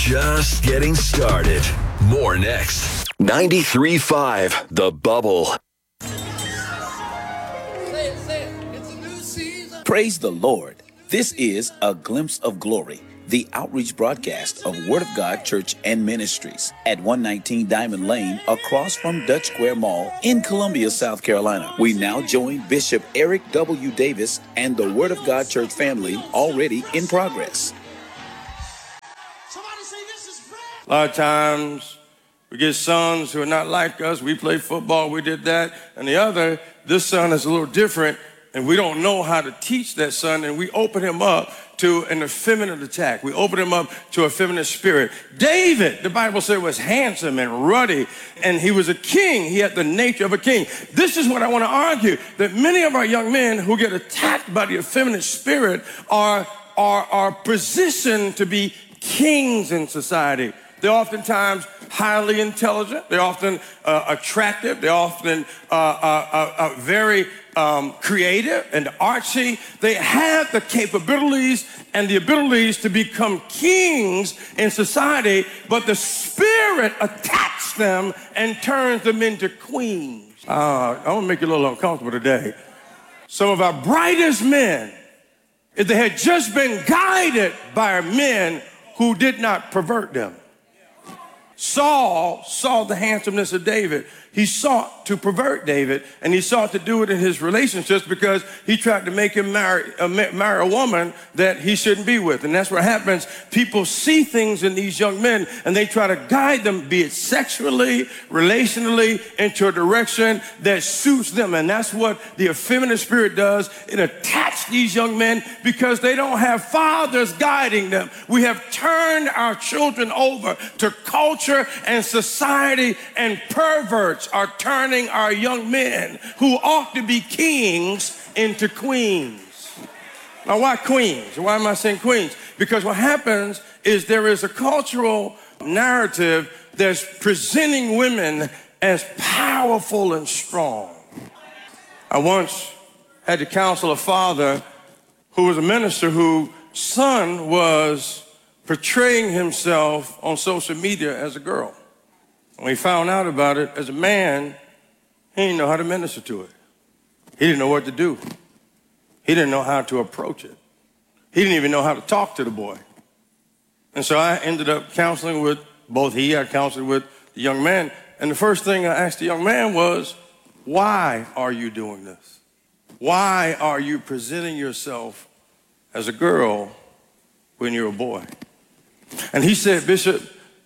just getting started. More next. 93.5 The Bubble. It's a new season. Praise the Lord. This is A Glimpse of Glory, the outreach broadcast of Word of God Church and Ministries at 119 Diamond Lane across from Dutch Square Mall in Columbia, South Carolina. We now join Bishop Eric W. Davis and the Word of God Church family already in progress. Somebody say this is prayer. A lot of times we get sons who are not like us. We play football, we did that. And the other, this son is a little different, and we don't know how to teach that son, and we open him up to an effeminate attack. We open him up to a feminine spirit. David, the Bible said, was handsome and ruddy, and he was a king. He had the nature of a king. This is what I want to argue, that many of our young men who get attacked by the effeminate spirit are positioned to be kings in society. They're oftentimes highly intelligent. They're often attractive. They're often very creative and artsy. They have the capabilities and the abilities to become kings in society, but the spirit attacks them and turns them into queens. I want to make you a little uncomfortable today. Some of our brightest men, if they had just been guided by men who did not pervert them. Saul saw the handsomeness of David. He sought to pervert David, and he sought to do it in his relationships because he tried to make him marry a woman that he shouldn't be with. And that's what happens. People see things in these young men, and they try to guide them, be it sexually, relationally, into a direction that suits them. And that's what the effeminate spirit does. It attacks these young men because they don't have fathers guiding them. We have turned our children over to culture and society, and perverts are turning our young men who ought to be kings into queens. Now, why queens? Why am I saying queens? Because what happens is there is a cultural narrative that's presenting women as powerful and strong. I once had to counsel a father who was a minister whose son was portraying himself on social media as a girl. When he found out about it, as a man, he didn't know how to minister to it. He didn't know what to do. He didn't know how to approach it. He didn't even know how to talk to the boy. And so I ended up counseling with I counseled with the young man. And the first thing I asked the young man was, why are you doing this? Why are you presenting yourself as a girl when you're a boy? And he said, Bishop,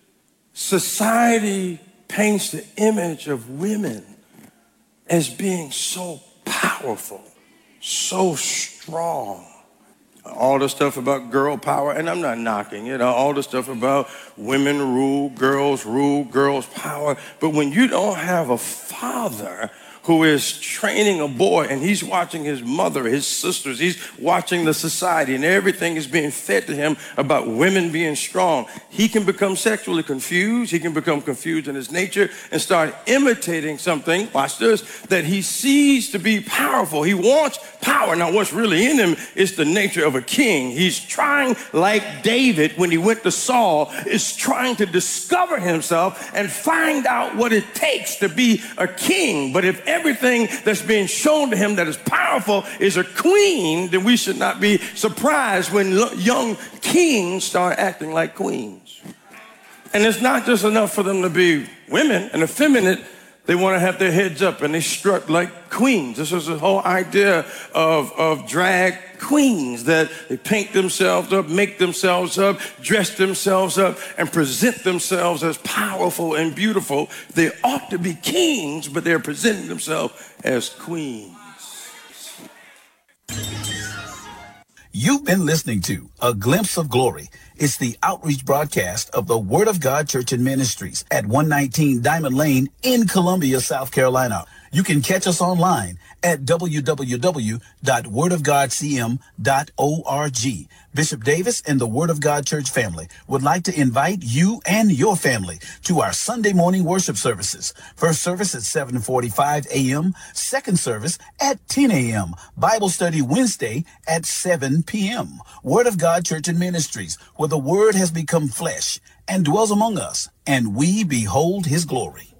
society paints the image of women as being so powerful, so strong. All the stuff about girl power, and I'm not knocking it, all the stuff about women rule, girls power. But when you don't have a father who is training a boy, and he's watching his mother, his sisters, he's watching the society, and everything is being fed to him about women being strong, he can become sexually confused. He can become confused in his nature and start imitating something, watch this, that he sees to be powerful. He wants power. Now, what's really in him is the nature of a king. He's trying, like David when he went to Saul, is trying to discover himself and find out what it takes to be a king. But if everything that's being shown to him that is powerful is a queen, then we should not be surprised when young kings start acting like queens. And it's not just enough for them to be women and effeminate. They want to have their heads up and they strut like queens. This is the whole idea of drag queens, that they paint themselves up, make themselves up, dress themselves up, and present themselves as powerful and beautiful. They ought to be kings, but they're presenting themselves as queens. You've been listening to A Glimpse of Glory. It's the outreach broadcast of the Word of God Church and Ministries at 119 Diamond Lane in Columbia, South Carolina. You can catch us online at www.wordofgodcm.org. Bishop Davis and the Word of God Church family would like to invite you and your family to our Sunday morning worship services. First service at 7:45 a.m., second service at 10 a.m., Bible study Wednesday at 7 p.m. Word of God Church and Ministries, where the Word has become flesh and dwells among us, and we behold his glory.